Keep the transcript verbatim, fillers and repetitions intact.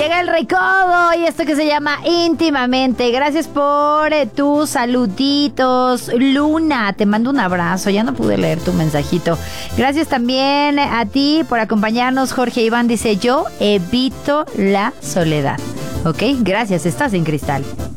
Llega el recodo y esto que se llama Íntimamente. Gracias por eh, tus saluditos. Luna, te mando un abrazo. Ya no pude leer tu mensajito. Gracias también a ti por acompañarnos. Jorge Iván dice, yo evito la soledad. Ok, gracias, estás en Cristal.